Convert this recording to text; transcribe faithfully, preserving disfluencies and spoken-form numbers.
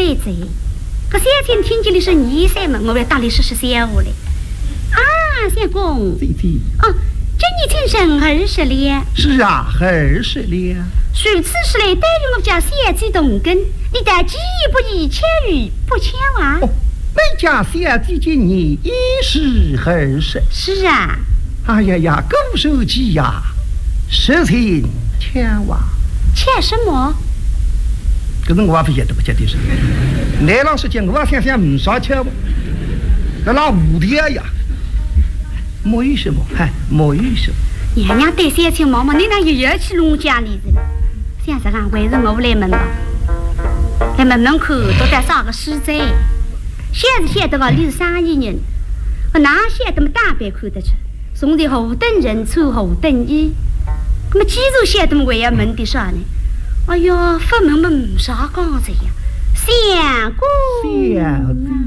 妹子，可先前听见你说你三门，我为大理说是三五嘞。啊，相公。 对对。 哦，这你请神儿是了。 是啊，儿是了。 如此时来带领我家三子同根，你但既不宜千语不千话。 哦，每家三子今年一是儿是。 是啊。 哎呀呀，狗手机呀，实情千话。 千什么？ 可是我也不晓得不晓得是。来老师讲，我想想唔少钱不？那那五天呀，没有什么，嗨，没有什么。 娘娘对三亲妈妈，你那又要去弄家里子了？想着讲，为什么我来门吧？来门门口都在上个书斋，现在晓得个你是生意人，我哪晓得么大白看得出？从前何等人穿何等衣，那么记住晓得么为要门的啥呢？哎呀，发门么唔啥讲子呀？相公， 相公。